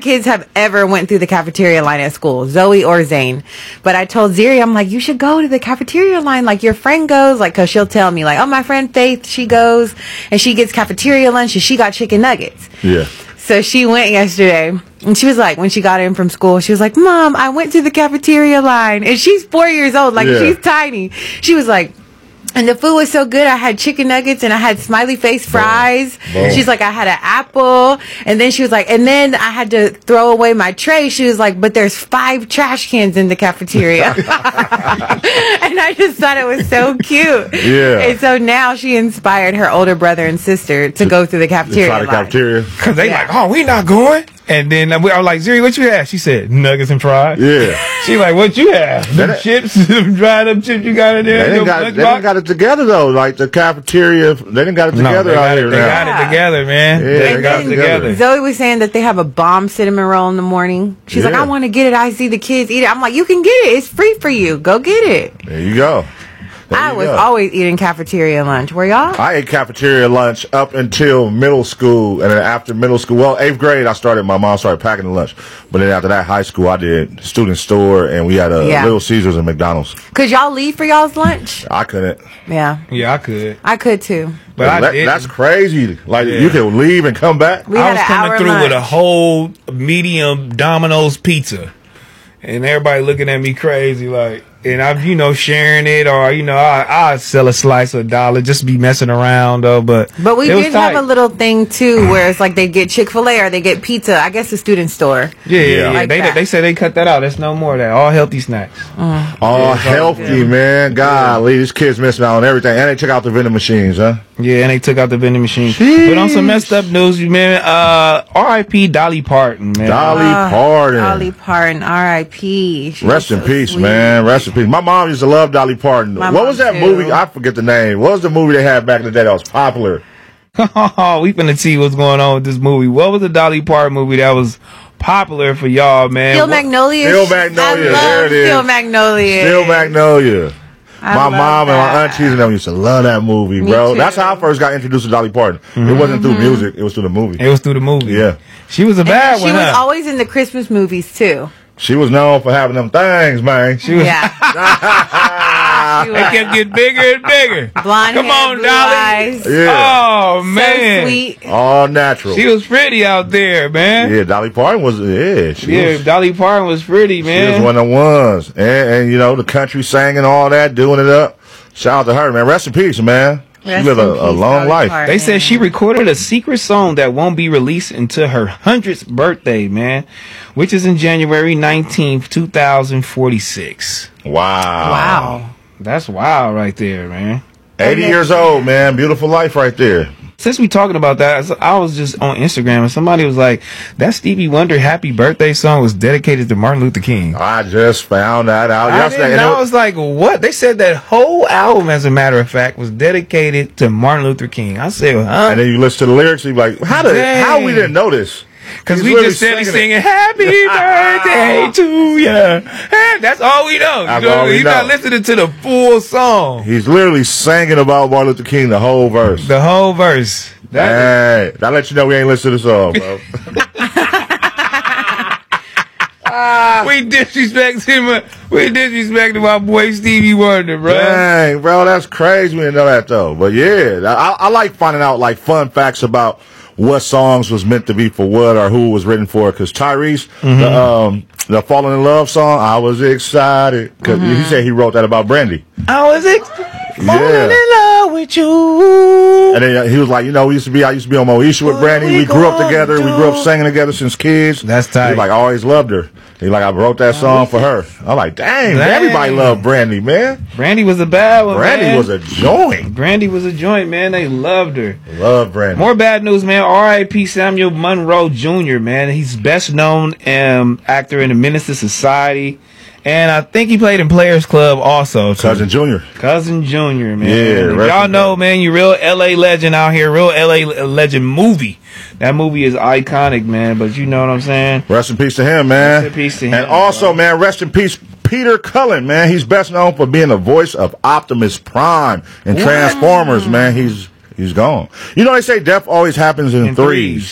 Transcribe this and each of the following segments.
kids have ever went through the cafeteria line at school, Zoe or Zane. But I told Ziri, I'm like, you should go to the cafeteria line. Like, your friend goes, like, because she'll tell me, like, oh, my friend Faith, she goes and she gets cafeteria lunch and she got chicken nuggets. Yeah. So she went yesterday, and she was like, when she got in from school, she was like, Mom, I went to the cafeteria line. And she's 4 years old, like, she's tiny. She was like, and the food was so good. I had chicken nuggets and I had smiley face fries. She's like, I had an apple. And then she was like, and then I had to throw away my tray. She was like, but there's 5 trash cans in the cafeteria. And I just thought it was so cute. Yeah. And so now she inspired her older brother and sister to go through the cafeteria. Try the cafeteria. Because they like, oh, we not going. And then I was like, Ziri, what you have? She said, nuggets and fries. Yeah. She like, what you have? Them chips, them dried up chips you got in there? They done got it together, though. Like, the cafeteria, they done got it together out here now. They got it together, man. Yeah, they got it together. Zoe was saying that they have a bomb cinnamon roll in the morning. She's like, I want to get it. I see the kids eat it. I'm like, you can get it. It's free for you. Go get it. There you go. I was always eating cafeteria lunch. Were y'all? I ate cafeteria lunch up until middle school, and then after middle school, well, 8th grade, my mom started packing the lunch. But then after that, high school, I did student store, and we had a Little Caesars and McDonald's. Could y'all leave for y'all's lunch? I couldn't. Yeah. Yeah, I could. I could too. But that's crazy. Like, you can leave and come back. We I had was an coming hour through lunch. with a whole medium Domino's pizza. And everybody looking at me crazy, like, and I'm, sharing it, or, I sell a slice of $1, just be messing around, though, but we did have a little thing, too, where it's like they get Chick-fil-A or they get pizza, I guess the student store. Yeah. Like they say they cut that out. There's no more of that. All healthy snacks. All healthy, man. Golly, these kids missing out on everything. And they took out the vending machines, huh? Yeah, and they took out the vending machine. Jeez. But on some messed up news, man, R.I.P. Dolly Parton, man. Dolly Parton, R.I.P. Rest in peace, man. Rest in peace. My mom used to love Dolly Parton. What was that movie? I forget the name. What was the movie they had back in the day that was popular? We finna see what's going on with this movie. What was the Dolly Parton movie that was popular for y'all, man? Steel Magnolia. Steel Magnolia. There it is. Steel Magnolia. Steel Magnolia. My mom and my aunties and them used to love that movie, bro. too. That's how I first got introduced to Dolly Parton. It wasn't through music. It was through the movie. It was through the movie. Yeah. She was a bad one, She was always in the Christmas movies, too. She was known for having them things, man. She was. Yeah. They kept getting bigger and bigger. Blonde Come hair, on, blue Dolly. eyes. Yeah. Oh, man. So sweet. All natural. She was pretty out there, man. Yeah, Dolly Parton was, Dolly Parton was pretty, man. She was one of the ones. And the country singing all that, doing it up. Shout out to her, man. Rest in peace, man. She lived a long life. They said she recorded a secret song that won't be released until her 100th birthday, man, which is in January 19th, 2046. Wow. That's wild right there, man. 80 years old, man. Beautiful life right there. Since we talking about that, I was just on Instagram and somebody was like, that Stevie Wonder Happy Birthday song was dedicated to Martin Luther King. I just found that out yesterday. And I was like, what? They said that whole album, as a matter of fact, was dedicated to Martin Luther King. I said, huh? And then you listen to the lyrics, you be like, how we didn't know this? Because we just said he's singing happy birthday to you. That's all we know. He's not listening to the full song. He's literally singing about Martin Luther King the whole verse. The whole verse. Hey, that let you know we ain't listening to the song, bro. We disrespected my boy Stevie Wonder, bro. Dang, bro, that's crazy. We didn't know that, though. But yeah, I like finding out like fun facts about what songs was meant to be for what or who was written for. Because Tyrese, the Falling in Love song, I was excited. Because he said he wrote that about Brandy. I was falling in love with you. And then he was like, I used to be on Moesha with Brandy. We grew up together. We grew up singing together since kids. That's tight. He like, I always loved her. He like, I wrote that song for her. I'm like, dang. Everybody loved Brandy, man. Brandy was a bad one, Brandy was a joint. Brandy was a joint, man. They loved her. Love Brandy. More bad news, man. R.I.P. Samuel Monroe Jr., man. He's best known actor in the Menace to Society. And I think he played in Players Club also. Cousin Junior. Cousin Junior, man. Yeah, y'all know, man, you real L.A. legend out here. Real L.A. legend movie. That movie is iconic, man. But you know what I'm saying? Rest in peace to him, man. Rest in peace to him. And also, man, rest in peace, Peter Cullen, man. He's best known for being the voice of Optimus Prime in Transformers, man. He's gone. They say death always happens in threes.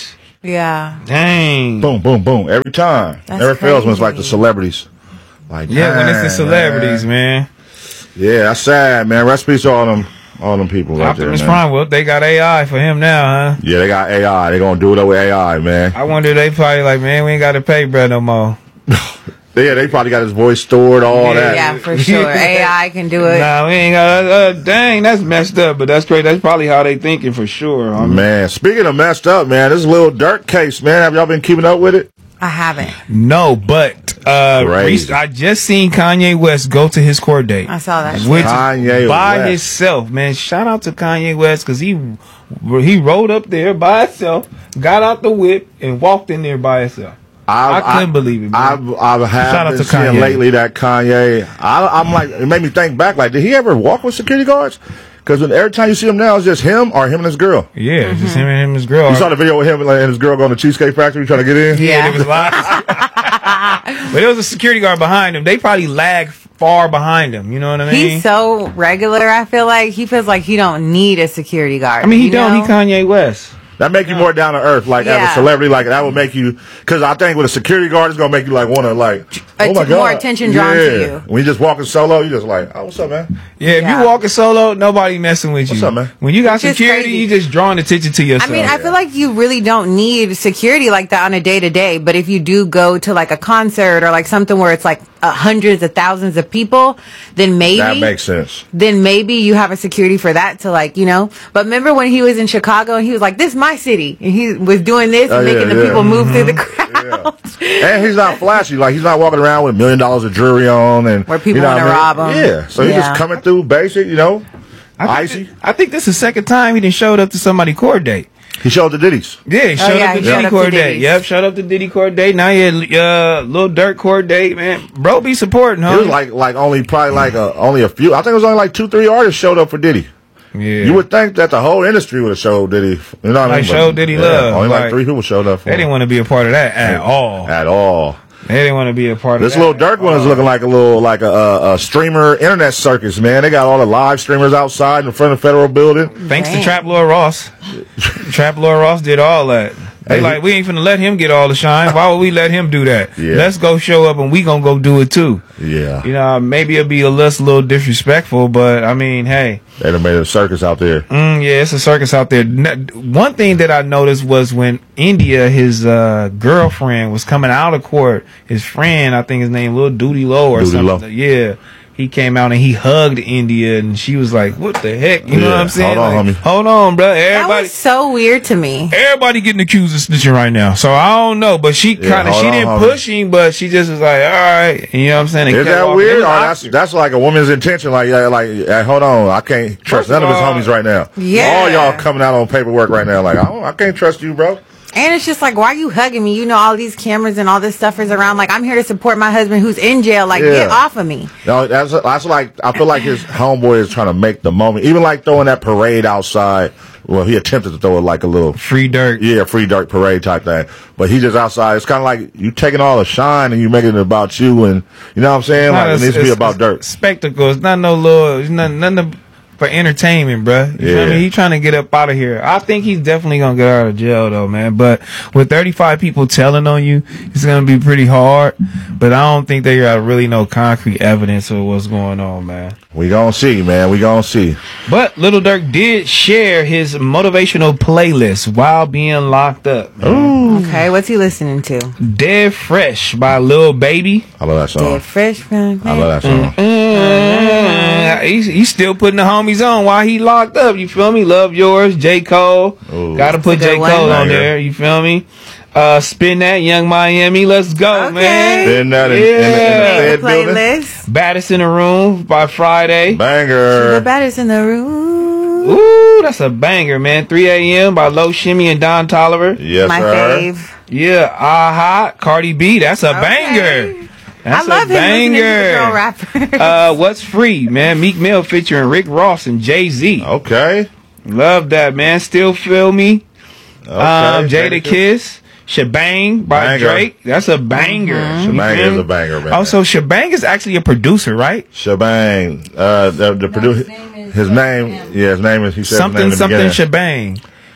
Yeah. Dang. Boom, boom, boom. Every time. That's Never fails when it's like the crazy. celebrities. Like, Yeah, when it's the dang, celebrities, man. Yeah, that's sad, man. Rest in peace to all them people right there, Optimus man. Prime, well, they got AI for him now, huh? Yeah, they got AI. They gonna do it with AI, man. I wonder they probably like, man, we ain't got to pay bro no more. Yeah, they probably got his voice stored, all that. Yeah, for sure. AI can do it. Nah, we ain't got. Dang, that's messed up. But that's great. That's probably how they thinking for sure. I mean, Man, speaking of messed up, man, this Lil Durk case, man. Have y'all been keeping up with it? I haven't. no, but Crazy. I just seen Kanye West go to his court date. I saw that. Which Kanye by West. himself, man. Shout out to Kanye West because he rode up there by himself, got out the whip, and walked in there by himself. I couldn't believe it, man. I Shout out have been to seeing Kanye. lately that Kanye. I'm like, it made me think back. Like, did he ever walk with security guards? Because every time you see him now, it's just him or him and his girl. Yeah, just him and his girl. You saw the video with him and his girl going to Cheesecake Factory trying to get in? Yeah, it was live. But there was a security guard behind him. They probably lagged far behind him. You know what I mean? He's so regular. I feel like he feels like he don't need a security guard. I mean, he you don't. know? He Kanye West. That make you more down to earth, like as a Yeah. celebrity. Like that would make you, because I think with a security guard, it's gonna make you like want to like, oh my god, more attention drawn to you. When you just walking solo, you just like, oh, what's up, man? Yeah, if Yeah. you walking solo, nobody messing with you. What's up, man? When you got Which is security, crazy. you just drawing attention to yourself. I mean, I feel like you really don't need security like that on a day to day. But if you do go to like a concert or like something where it's like hundreds of thousands of people, then maybe That makes sense. then maybe you have a security for that to like, you know. But remember when he was in Chicago and he was like, "This is my city," and he was doing this and yeah, making the yeah. people move through the crowd. And he's not flashy. Like he's not walking around with $1 million of jewelry on and Where people you know wanna what I rob mean? him. Yeah, so he's Yeah. just coming through basic, you know, icy. I think this is the second time he done showed up to somebody's court date. He showed the Diddy's. Yeah, he showed yeah, up to he showed Diddy up to court date. Diddy's. Yep, showed up to Diddy court date. Now he had Lil Durk court date, man. Bro, be supporting, huh? It was like only probably like only a few. I think it was only like 2-3 artists showed up for Diddy. yeah. You would think that the whole industry would have showed Diddy. You know what I Like mean? showed Diddy love. Only like Like, 3 people showed up for They him. didn't want to be a part of that at all. At all. They didn't want to be a part This of that. little Dirk one is looking like a little like a streamer internet circus, man. They got all the live streamers outside in front of the federal building. Thanks to Damn. Trap Lord Ross. Trap Lord Ross did all that. They Hey, like, we ain't finna let him get all the shine. Why would we let him do that? Yeah. Let's go show up and we gonna go do it too. Yeah, You know, maybe it'll be a little disrespectful, but I mean, hey. they done made a circus out there. Yeah, it's a circus out there. One thing that I noticed was when India, his girlfriend, was coming out of court, his friend, I think his name Lil Duty Low or Duty something. Low. Yeah. He came out and he hugged India, and she was like, "What the heck?" You know Yeah, what I'm saying? hold on, Like, homie. hold on, bro. That Everybody, was so weird to me. everybody getting accused of snitching right now. So I don't know, but she kind of hold she on, didn't homie. push him, but she just was like, "All right," you know what I'm saying? And Is kept that walking. It weird? was Or awkward. that's like a woman's intention? Like hold on, I can't trust First none of his of all, homies right now. Yeah. All y'all coming out on paperwork right now. Like I can't trust you, bro. And it's just like, why are you hugging me? You know, all these cameras and all this stuff is around. Like, I'm here to support my husband who's in jail. Like, Yeah. get off of me. No, that's like I feel like his homeboy is trying to make the moment. Even like throwing that parade outside. Well, he attempted to throw it like a little Free Dirk. free dirt parade type thing. But he just outside. It's kind of like you taking all the shine and you making it about you, and you know what I'm saying? Like it needs to be about dirt. Spectacle. It's not no little. It's nothing for entertainment, bruh. You feel Yeah. me? He's trying to get up out of here. I think he's definitely gonna get out of jail though, man. But with 35 people telling on you, it's gonna be pretty hard. But I don't think they got really no concrete evidence of what's going on, man. We gonna see, man. We gonna see. But Little Dirk did share his motivational playlist while being locked up. Man. Okay, what's he listening to? Dead Fresh by Lil Baby. I love that song. Dead Freshman. I love that song. He's still putting the homies on while he locked up. You feel me? Love Yours, J. Cole. Ooh. Gotta put That's a J. good one. Cole on Banger. there. You feel me? Spin That, Young Miami. Let's go, Okay. man. Been that in the Yeah. Fed The building. playlist. Baddest in the Room by Friday. The Banger. baddest in the room. Ooh, that's a banger, man. 3 a.m. by Low Shimmy and Don Tolliver. Yes, My sir. fave. Yeah, Aha, Cardi B. That's a Okay. banger. That's I love a him listening to the girl banger. rappers. What's Free, man? Meek Mill featuring Rick Ross and Jay-Z. Okay. Love that, man. Still Feel Me. Okay. Jada Kiss. Shebang by Banger. Drake. That's a banger. You Shebang feel is me? a banger, man. Also, Shebang is actually a producer, right? Shebang. The producer. His name. Yeah, his name is. He said his name Something in the something beginning. Shebang.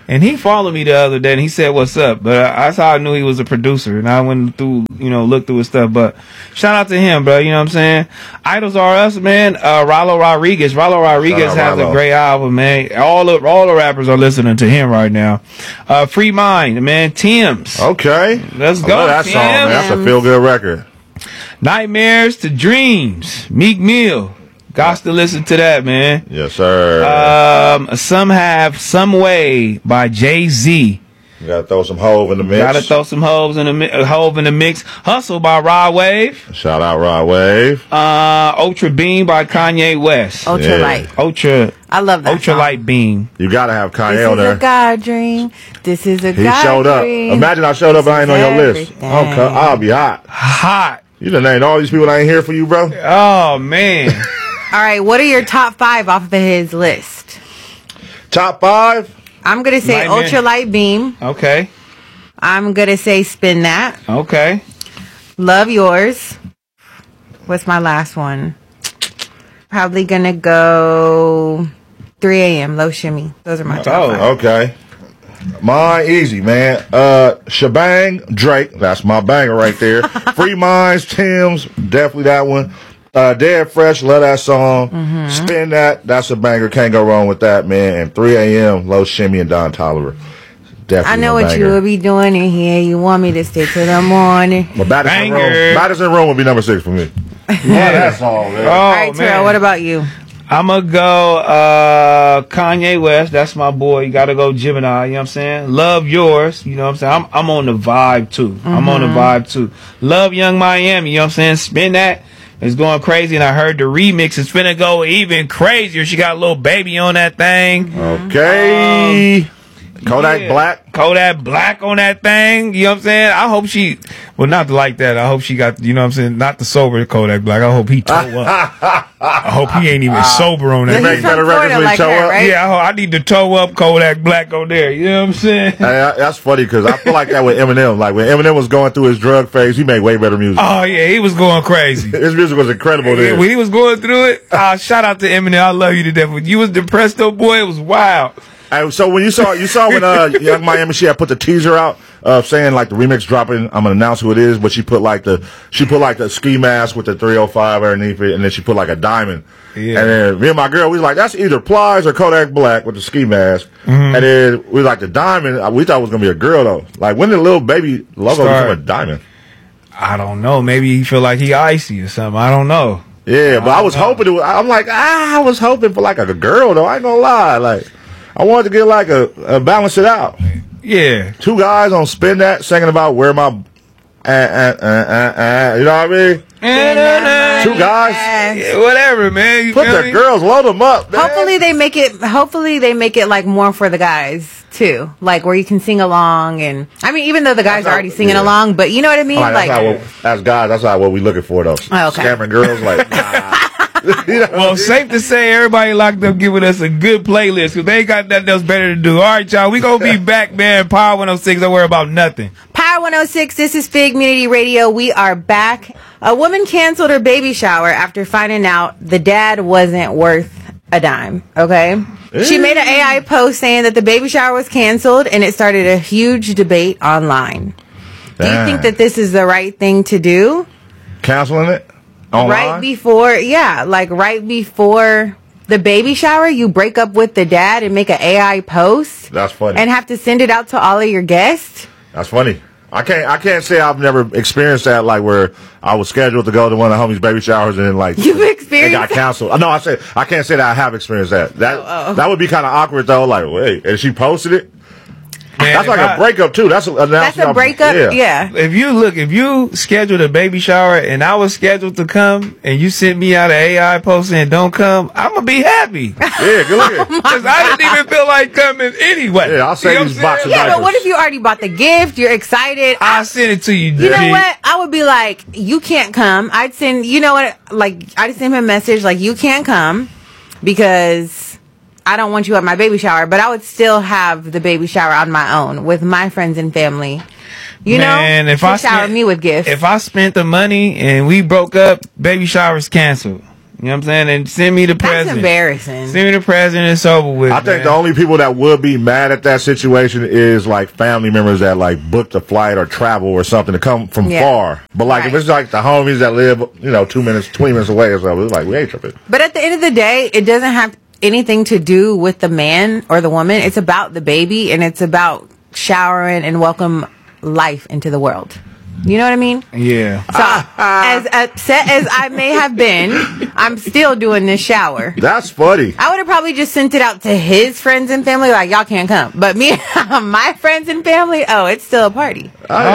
And he followed me the other day, and he said, "What's up?" But that's how I knew he was a producer, and I went through, looked through his stuff. But shout out to him, bro. You know what I'm saying? Idols Are Us, man. Rollo Rodriguez has a great album, man. All the rappers are listening to him right now. Free Mind, man. Tim's. Okay, let's go. I love that song, man. That's a feel good record. Nightmares to Dreams, Meek Mill. Got to listen to that, man. Yes, sir. Some Have Some Way by Jay-Z. You gotta throw some Hove in the mix. Gotta throw some Hove in the mix. Hustle by Rod Wave. Shout out Rod Wave. Ultra Beam by Kanye West. Ultra Light. I love that Ultra song. Light Beam. You gotta have Kanye This on is there. a God dream. This is a He God showed up. dream. Imagine I showed up and I ain't on your list. Everything. Okay, I'll be hot. Hot. You done named all these people that ain't here for you, bro. Oh, man. All right, what are your top 5 off of his list? Top 5? I'm going to say Lightman. Ultra Light Beam. Okay. I'm going to say Spin That. Okay. Love Yours. What's my last one? Probably going to go 3 a.m. Low Shimmy. Those are my top 5. Okay. Mine easy, man. Shebang, Drake. That's my banger right there. Free Minds, Tim's. Definitely that one. Dead Fresh, love that song. Spin That, that's a banger. Can't go wrong with that, man. And 3 a.m., Low Shimmy and Don Tolliver. Definitely I know a what banger. you will be doing in here. You want me to stay till the morning. But Madison Room would be number 6 for me. Yeah. That song, man. All right, Terrell, what about you? I'm going to go Kanye West. That's my boy. You got to go Gemini. You know what I'm saying? Love Yours. You know what I'm saying? I'm on the vibe, too. I'm on the vibe, too. Love Young Miami. You know what I'm saying? Spin That. It's going crazy, and I heard the remix is finna go even crazier. She got a little baby on that thing. Okay. Kodak Black on that thing. You know what I'm saying? I hope she, well, not like that. I hope she got, you know what I'm saying? Not the sober Kodak Black. I hope he toe up. I hope he ain't even sober on that. Make better records when he toe up. Right? Yeah, I need to toe up Kodak Black on there. You know what I'm saying? Hey, that's funny because I feel like that with Eminem. Like when Eminem was going through his drug phase, he made way better music. Oh, yeah, he was going crazy. His music was incredible then. When he was going through it, shout out to Eminem. I love you to death. When you was depressed, though, boy, it was wild. Hey, so when you saw when Young Miami, she had put the teaser out saying like the remix dropping. I'm gonna announce who it is, but she put like the ski mask with the 305 underneath it, and then she put like a diamond. Yeah. And then me and my girl, we was like, that's either Plies or Kodak Black with the ski mask. And then we was like the diamond. We thought it was gonna be a girl though. Like when did the little baby logo become a diamond? I don't know. Maybe he feel like he icy or something. I don't know. Yeah, but I was hoping I'm like I was hoping for like a girl though. I ain't gonna lie, like. I wanted to get like a balance it out. Yeah. 2 guys on Spin That singing about where my you know what I mean? 2 guys. Yeah, whatever, man. You Put the girls, load them up, man. Hopefully they make it like more for the guys too, like where you can sing along. And I mean, even though the guys are already singing along, but you know what I mean. As guys, that's not what we looking for though. Oh, okay. Scamming girls, like. You know well, safe to say everybody locked up giving us a good playlist because they ain't got nothing else better to do. All right, y'all, we gonna be back, man. Power 106, don't worry about nothing. Power 106, this is Fig Community Radio. We are back. A woman canceled her baby shower after finding out the dad wasn't worth a dime. Okay, she made an AI post saying that the baby shower was canceled, and it started a huge debate online. Do you think that this is the right thing to do? Canceling it? Online? Right before the baby shower, you break up with the dad and make an AI post. That's funny. And have to send it out to all of your guests. That's funny. I can't say I've never experienced that, like where I was scheduled to go to one of the homies' baby showers and then like you've experienced it got canceled. No, I can't say that I have experienced that. That would be kind of awkward though. Like, wait, and she posted it. Man, that's like a breakup too. That's a breakup. Yeah. If you scheduled a baby shower and I was scheduled to come and you sent me out an AI post and don't come, I'm gonna be happy. Yeah, good looking. Because I didn't even feel like coming anyway. Yeah, I'll say these boxes. Yeah, but what if you already bought the gift? You're excited. I'll send it to you. You know what? I would be like, you can't come. I'd send. You know what? Like I'd send him a message like, you can't come because I don't want you at my baby shower, but I would still have the baby shower on my own with my friends and family. You know, if I shower me with gifts. If I spent the money and we broke up, baby shower's canceled. You know what I'm saying? And send me the That's present. embarrassing. Send me the present. It's over with. I think the only people that would be mad at that situation is like family members that like booked a flight or travel or something to come from far. But like if it's like the homies that live, 20 minutes away or something, it's like we ain't tripping. But at the end of the day, it doesn't have anything to do with the man or the woman. It's about the baby, and it's about showering and welcome life into the world. You know what I mean? Yeah. So, as upset as I may have been, I'm still doing this shower. That's funny. I would have probably just sent it out to his friends and family, like, y'all can't come. But me, my friends and family, it's still a party.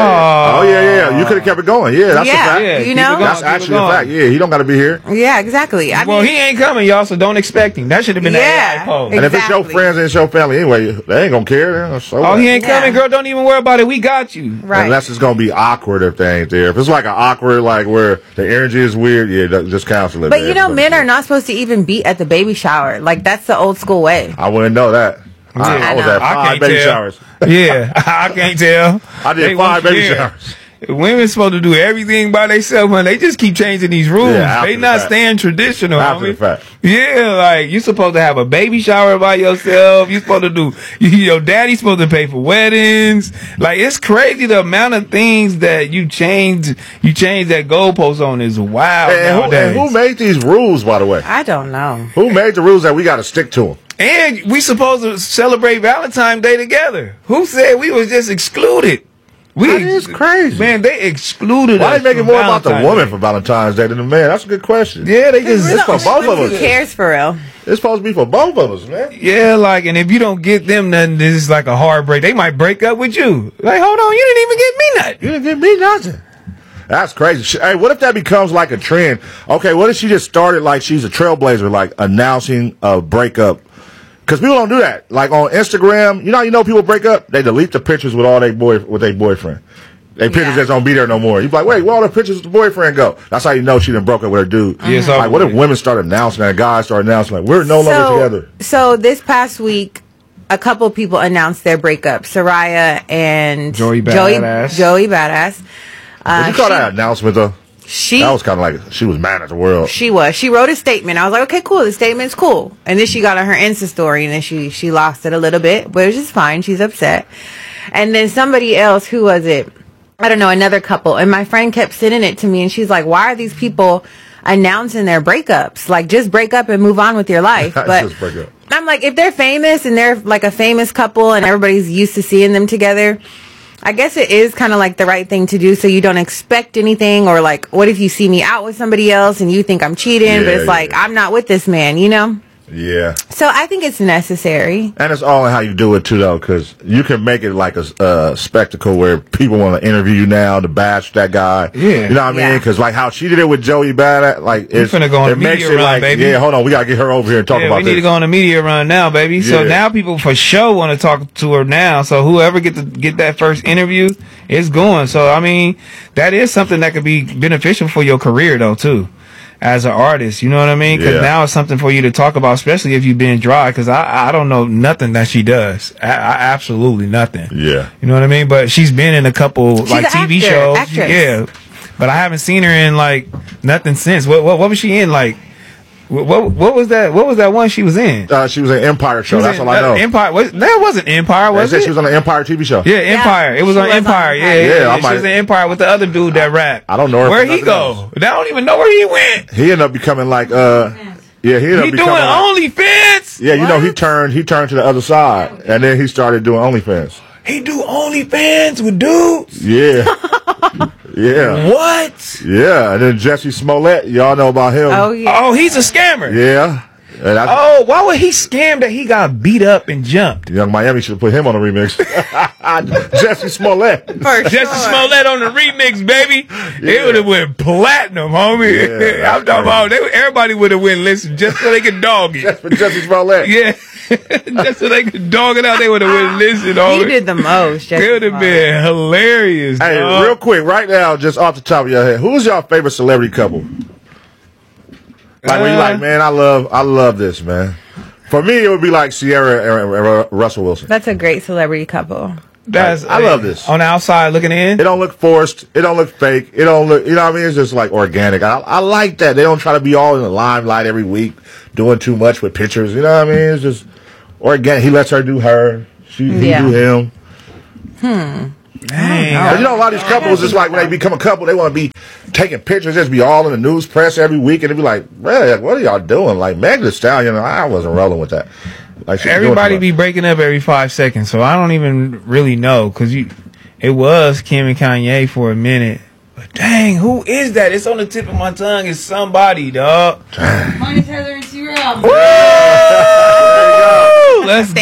Oh, yeah. You could have kept it going. Yeah, that's a fact. Yeah, you know? That's actually a fact. Yeah, he don't got to be here. Yeah, exactly. Well, he ain't coming, y'all, so don't expect him. That should have been the AI post. And if it's your friends and it's your family anyway, they ain't going to care. So he ain't coming, girl. Don't even worry about it. We got you. Right. Unless it's going to be awkward if they ain't there. If it's like an awkward, like where the energy is weird, just cancel it. But men are not supposed to even be at the baby shower. Like, that's the old school way. I wouldn't know that. I was at 5 baby showers. Yeah, I can't tell. I did 5 baby showers. Women's supposed to do everything by themselves, man. They just keep changing these rules. They not staying traditional, After the fact. Yeah, like you supposed to have a baby shower by yourself. You supposed to do. Your daddy's supposed to pay for weddings. Like it's crazy the amount of things that you change. You change that goalpost on is wild. And who made these rules, by the way? I don't know. Who made the rules that we got to stick to them? And we supposed to celebrate Valentine's Day together. Who said we was just excluded? That is crazy. Man, they excluded Why us. they make it more about the Valentine's woman Day. for Valentine's Day than the man? That's a good question. Yeah, they just. It's for both of us. Who cares for real? It's supposed to be for both of us, man. Yeah, like, and if you don't get them nothing, this is like a heartbreak. They might break up with you. Like, hold on, you didn't even get me nothing. You didn't give me nothing. That's crazy. Hey, what if that becomes like a trend? Okay, what if she just started like she's a trailblazer, like announcing a breakup? Because people don't do that. Like on Instagram, you know, people break up. They delete the pictures with all their boyfriend. They pictures just don't be there no more. You be like, wait, where all the pictures with the boyfriend go? That's how you know she done broke up with her dude. Yes, like, what if women start announcing that, guys start announcing like, we're no longer together? So this past week, a couple people announced their breakup. Soraya and Joey Badass. Joey Badass. Did you call that an announcement though? She That was kind of like she was mad at the world. She wrote a statement. I was like, okay, cool. The statement's cool. And then she got on her Insta story, and then she lost it a little bit, but it was just fine. She's upset. And then somebody else, who was it? I don't know, another couple. And my friend kept sending it to me, and she's like, why are these people announcing their breakups? Like, just break up and move on with your life. But Just break up. I'm like, if they're famous and they're like a famous couple and everybody's used to seeing them together, I guess it is kind of like the right thing to do, so you don't expect anything. Or like, what if you see me out with somebody else and you think I'm cheating, but it's like, I'm not with this man, you know? Yeah. So I think it's necessary. And it's all in how you do it too, though, because you can make it like a spectacle where people want to interview you now to bash that guy. Yeah. You know what I mean? Because like how she did it with Joey Badass, like We finna go on a makes media it run, like, baby. yeah, hold on, we gotta get her over here and talk about we need this. to go on a media run now, baby. So Yeah. now people for sure want to talk to her now. So whoever get that first interview is going. So I mean, that is something that could be beneficial for your career though too, as an artist. You know what I mean? Because now it's something for you to talk about, especially if you've been dry. Because I don't know nothing that she does. I absolutely nothing. Yeah. You know what I mean? But she's been in a couple like an TV actor, shows. actress. Yeah. But I haven't seen her in like nothing since. What was she in like? What was that? What was that one she was in? She was an Empire show. That's all I know. Empire. That wasn't Empire, They was said it? she was on the Empire TV show. Yeah, Empire. It was she on was on Empire. Empire. Yeah. I She might- was in Empire with the other dude that rapped. I don't know her Where from he nothing go. else. I don't even know where he went. He ended up becoming like yeah, he ended up He becoming doing like, OnlyFans. yeah, you know, he turned to the other side, and then he started doing OnlyFans. He do OnlyFans with dudes. Yeah, yeah, What? yeah. And then Jesse Smollett, y'all know about him. Oh, yeah. Oh, he's a scammer. Yeah. And Oh, why would he scam that he got beat up and jumped? Young Miami should have put him on the remix. Jesse Smollett. For Jesse sure. Smollett on the remix, baby. It would have went platinum, homie. Yeah, I'm talking about everybody would have went listen just so they could dog it. That's for Jesse Smollett. Yeah. Just so they could dog it out, they would have went listen, He homie. did the most. Jesse It would have been hilarious. Hey, dog. real quick, right now, just off the top of your head, who's your favorite celebrity couple? Like, when you like, man, I love this, man. For me, it would be like Sierra and Russell Wilson. That's a great celebrity couple. I love this. On the outside looking in. It don't look forced. It don't look fake. It don't look, you know what I mean? It's just like organic. I like that. They don't try to be all in the limelight every week, doing too much with pictures. You know what I mean? It's just organic. He lets her do her. He do him. Dang. You know, a lot of these couples, it's like when they become a couple, they want to be taking pictures, just be all in the news press every week, and they be like, man, what are y'all doing? Like, Meg Thee Stallion, I wasn't rolling with that. Like, everybody be breaking up every 5 seconds, so I don't even really know, because it was Kim and Kanye for a minute. But dang, who is that? It's on the tip of my tongue. It's somebody, dog. Mine is Heather and T-Rail. Let's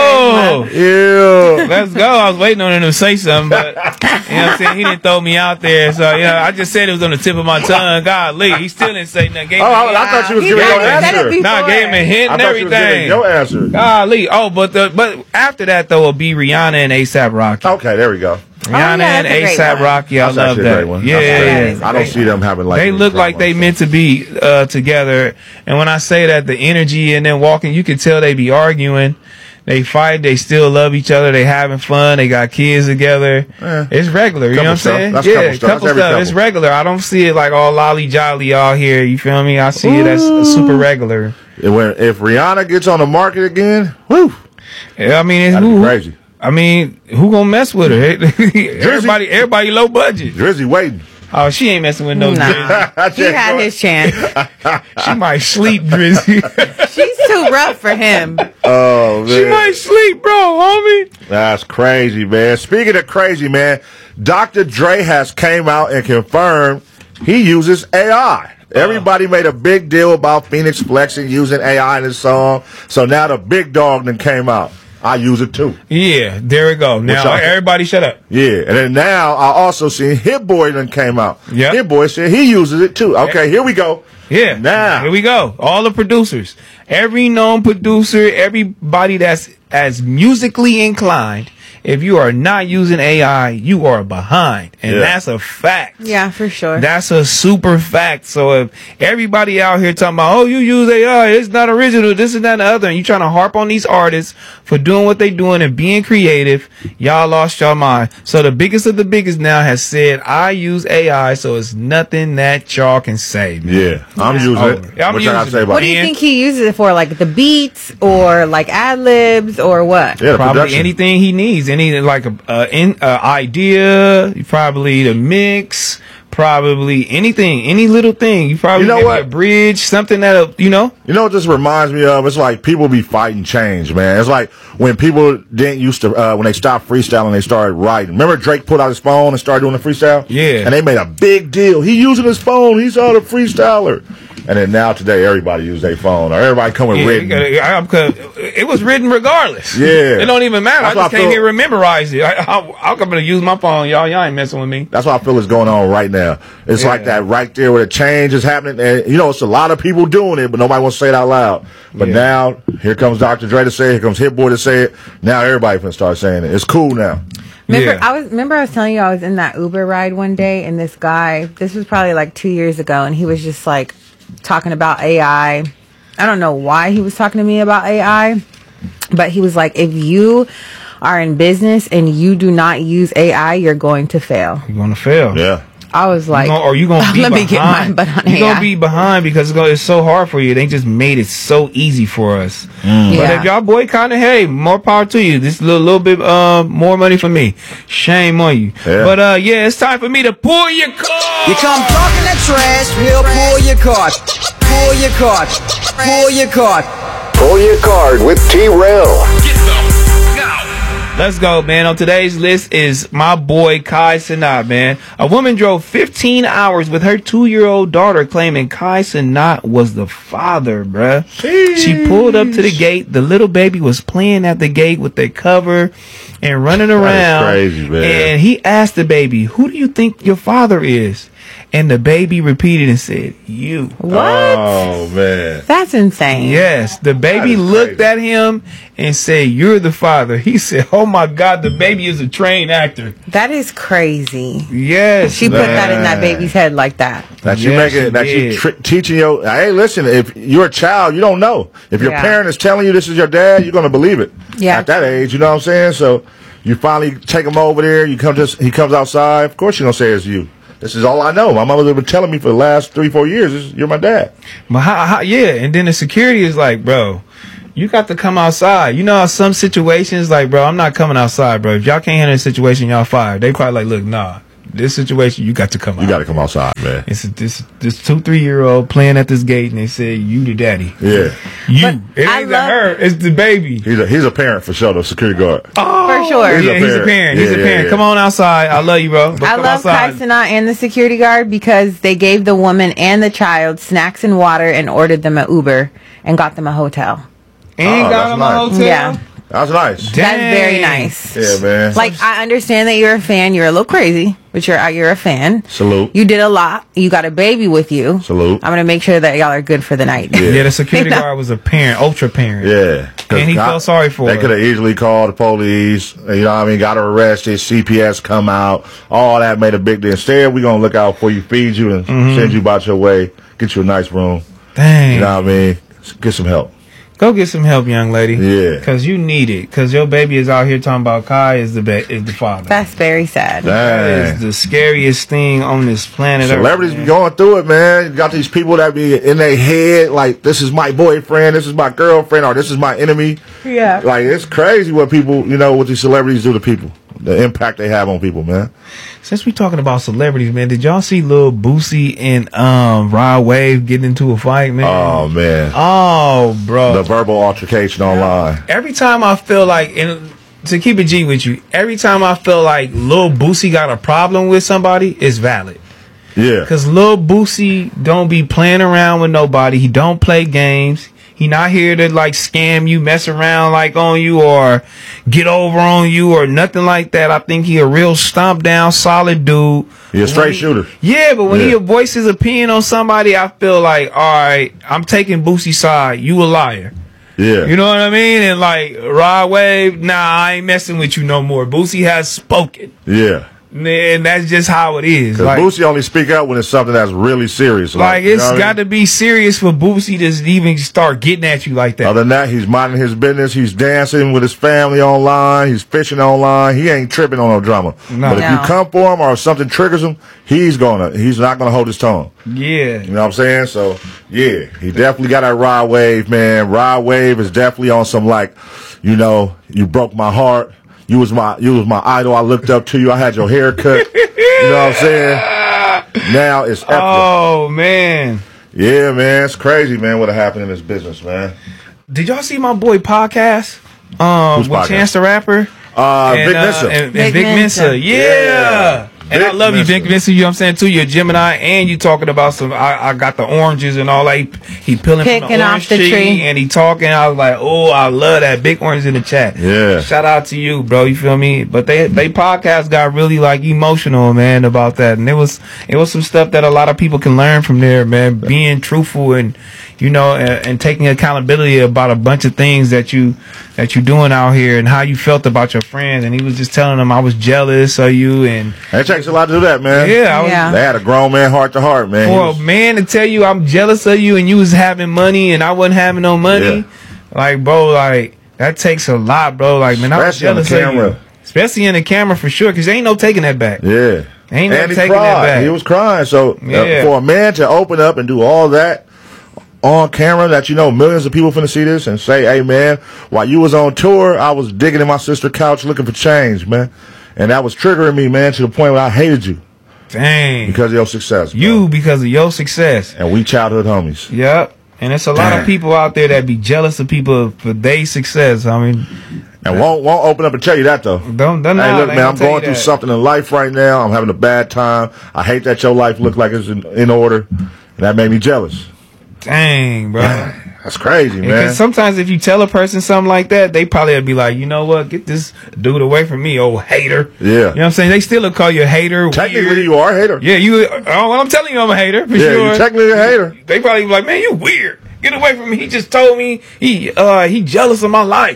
go. Yeah. Let's go. I was waiting on him to say something, but you know what I'm saying? He didn't throw me out there. So, you know, I just said it was on the tip of my tongue. Golly, he still didn't say nothing. I thought you was giving your answer. I gave him a hint and everything. Your answer. Golly. Oh, but after that, though, will be Rihanna and A$AP Rocky. Okay, there we go. Rihanna and A$AP Rocky. I love that. Yeah. I don't see them having like. They look like they meant to be together. And when I say that, the energy and then walking, you can tell they be arguing. They fight. They still love each other. They having fun. They got kids together. It's regular. You know what I'm saying? That's couple stuff. It's regular. I don't see it like all lolly jolly all here. You feel me? I see it as super regular. If Rihanna gets on the market again, whoo. Yeah, I mean, that'd be crazy. I mean, who gonna mess with her? everybody low budget. Drizzy waiting. Oh, she ain't messing with no Drizzy. He had his chance. She might sleep, Drizzy. She's too rough for him. Oh, man. She might sleep, bro, homie. That's crazy, man. Speaking of crazy, man, Dr. Dre has came out and confirmed he uses AI. Everybody made a big deal about Phoenix flexing using AI in his song. So now the big dog then came out. I use it too. Yeah, there we go. Now everybody shut up. Yeah, and then now I also seen Hit Boy then came out. Yeah, Hit Boy said he uses it too. Okay, here we go. Yeah, now here we go. All the producers, every known producer, everybody that's as musically inclined. If you are not using AI, you are behind. And that's a fact. Yeah, for sure. That's a super fact. So if everybody out here talking about, oh, you use AI, it's not original, this and that and the other, and you trying to harp on these artists for doing what they doing and being creative, y'all lost your mind. So the biggest of the biggest now has said, I use AI, so it's nothing that y'all can say. Man. Yeah, I'm using it. I'm using it. What do you think he uses it for? Like the beats or like ad libs or what? Yeah, probably production. Anything he needs. Any like a idea, probably the mix, probably anything, any little thing. You probably know what? A bridge, something that You know what this reminds me of? It's like people be fighting change, man. It's like when people didn't used to when they stopped freestyling, they started writing. Remember Drake put out his phone and started doing the freestyle? Yeah. And they made a big deal. He using his phone. He's all a freestyler. And then now today, everybody use their phone, or everybody come with written. It was written regardless. Yeah, it don't even matter. That's I just can't get memorize it. I'm gonna use my phone, y'all. Y'all ain't messing with me. That's what I feel is going on right now. It's like that right there where the change is happening, and you know it's a lot of people doing it, but nobody wants to say it out loud. But now here comes Dr. Dre to say it. Here comes Hit Boy to say it. Now everybody can start saying it. It's cool now. Remember I was telling you I was in that Uber ride one day, and this guy. This was probably like 2 years ago, and he was just like talking about AI. I don't know why he was talking to me about AI, but he was like, if you are in business and you do not use AI, you're going to fail. You're going to fail. Yeah. I was like, or you going to be let behind. Me get my butt on You're AI. going to be behind because it's so hard for you. They just made it so easy for us. But if y'all boycotting, hey, more power to you. This is a little bit more money for me. Shame on you. Yeah. But it's time for me to pull your card. You come talking that trash, we'll pull your card. Pull your card. Pull your card. Pull your card with T-Rail. Let's go, man. On today's list is my boy Kai Cenat, man. A woman drove 15 hours with her 2-year-old daughter claiming Kai Cenat was the father, bruh. She pulled up to the gate. The little baby was playing at the gate with their cover and running around. That is crazy, man. And he asked the baby, who do you think your father is? And the baby repeated and said, you. What? Oh, man. That's insane. Yes. The baby looked at him and said, you're the father. He said, oh, my God, the baby is a trained actor. That is crazy. Yes. She put that in that baby's head like that. That you making, that you teaching your, hey, listen, if you're a child, you don't know. If your parent is telling you this is your dad, you're going to believe it. Yeah. At that age, you know what I'm saying? So You finally take him over there. He comes outside. Of course, you're gonna say it's you. This is all I know. My mother's been telling me for the last 3-4 years. You're my dad. But and then the security is like, bro, you got to come outside. You know how some situations, like, bro, I'm not coming outside, bro. If y'all can't handle the situation, y'all fired. They probably like, look, nah. This situation, you got to come out. You got to come outside, man. It's this 2-3-year-old playing at this gate, and they say, you the daddy. Yeah. You. It ain't her. It's the baby. He's a parent for sure, the security guard. Oh, for sure. He's a parent. He's a parent. Come on outside. I love you, bro. I love Kai Cenat and the security guard because they gave the woman and the child snacks and water and ordered them an Uber and got them a hotel. And got them a hotel? Yeah. That's nice. That's very nice. Yeah, man. Like, I understand that you're a fan. You're a little crazy, but you're a fan. Salute. You did a lot. You got a baby with you. Salute. I'm going to make sure that y'all are good for the night. Yeah, the security guard was a parent, ultra parent. Yeah. And he felt sorry for her. They could have easily called the police. You know what I mean? Got her arrested. CPS come out. All that made a big deal. Instead, we're going to look out for you, feed you, and send you about your way. Get you a nice room. Dang. You know what I mean? Get some help. Go get some help, young lady. Yeah. Because you need it. Because your baby is out here talking about Kai is the father. That's very sad. That is the scariest thing on this planet Earth. Celebrities be going through it, man. You got these people that be in their head like, this is my boyfriend, this is my girlfriend, or this is my enemy. Yeah. Like, it's crazy what people, what these celebrities do to people. The impact they have on people, man. Since we talking about celebrities, man, did y'all see Lil Boosie and Rod Wave getting into a fight, man? Oh, man. Oh, bro. The verbal altercation online. Every time I feel like, and to keep it G with you, every time I feel like Lil Boosie got a problem with somebody, it's valid. Yeah. Because Lil Boosie don't be playing around with nobody. He don't play games. He not here to like scam you, mess around like on you, or get over on you, or nothing like that. I think he a real stomp down, solid dude. He a straight shooter. Yeah, but when he voices his opinion on somebody, I feel like, all right, I'm taking Boosie's side. You a liar. Yeah. You know what I mean? And like Rod Wave, nah, I ain't messing with you no more. Boosie has spoken. Yeah. And that's just how it is. Because Boosie only speak up when it's something that's really serious. Like it's got to be serious for Boosie to even start getting at you like that. Other than that, he's minding his business. He's dancing with his family online. He's fishing online. He ain't tripping on no drama. No. But if you come for him or if something triggers him, he's not gonna hold his tongue. Yeah. You know what I'm saying? So yeah, he definitely got that Rod Wave, man. Rod Wave is definitely on some like, you broke my heart. You was my idol. I looked up to you. I had your haircut. You know what I'm saying? Now it's epic. Oh man. Yeah, man. It's crazy, man, what happened in this business, man. Did y'all see my boy podcast? With podcast? Chance the Rapper? Vic Mensa. And Vic Mensa. Yeah. And Vic I love Mensa. you, Vic Mensa. You know what I'm saying too? You're a Gemini, and you talking about some. I got the oranges and all that. He peeling from Picking the off orange the tree. and he talking. I was like, oh, I love that. Big orange in the chat. Yeah. Shout out to you, bro. You feel me? But they podcast got really like emotional, man, about that. And it was some stuff that a lot of people can learn from there, man. Being truthful and and taking accountability about a bunch of things that you doing out here and how you felt about your friends. And he was just telling them I was jealous of you, and It takes a lot to do that, man. yeah. They had a grown man heart to heart, man. For a man to tell you I'm jealous of you and you was having money and I wasn't having no money, Yeah. like, bro, like that takes a lot, bro. Like, man, I was Especially on the jealous of you, camera. especially in the camera for sure, because ain't no taking that back. Yeah. Ain't no And he taking that cried. back. He was crying. So Yeah. for a man to open up and do all that on camera, that millions of people finna see this and say, hey, man, while you was on tour, I was digging in my sister's couch looking for change, man. And that was triggering me, man, to the point where I hated you Dang. because of your success. Bro. You because of your success. And we childhood homies. Yep. And it's a lot of people out there that be jealous of people for their success. I mean, And won't open up and tell you that, though. don't Hey, know. look, man, I'm going through something in life right now. I'm having a bad time. I hate that your life look like it's in order. And that made me jealous. Dang, bro. That's crazy, man. Because sometimes if you tell a person something like that, they probably would be like, you know what, get this dude away from me, old hater. Yeah. You know what I'm saying? They still will call you a hater. Technically, weird. you are a hater. Yeah, I'm telling you I'm a hater, for Yeah, sure. you're technically a hater. They probably be like, man, you weird. Get away from me. He just told me he jealous of my life.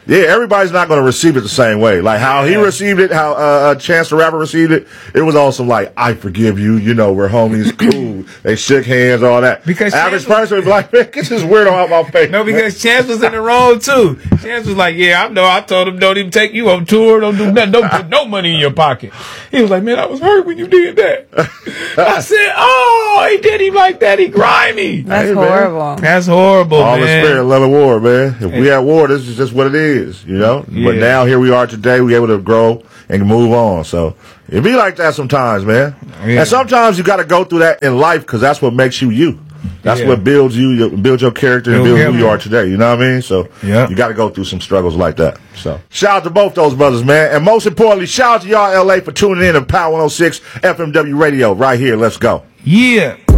Yeah, everybody's not going to receive it the same way. Like how he received it, how Chance the Rapper received it, it was also like, I forgive you, you know, we're homies, cool. They shook hands, all that. Because average person would be like, man, get this weirdo out my face. No, because Chance was in the wrong too. Chance was like, yeah, I know, I told him don't even take you on tour, don't do nothing, don't put no money in your pocket. He was like, man, I was hurt when you did that. I said, oh, he did him like that, he grimy. That's horrible. That's horrible, all man. the spirit, love of war, man. If we at war, this is just what it is, you know? Yeah. But now here we are today, we able to grow and move on. So it be like that sometimes, man. Yeah. And sometimes you got to go through that in life because that's what makes you you. That's what builds you, builds your character and builds who you are today. You know what I mean? So you got to go through some struggles like that. So shout out to both those brothers, man. And most importantly, shout out to y'all LA for tuning in to Power 106 FMW Radio right here. Let's go. Yeah.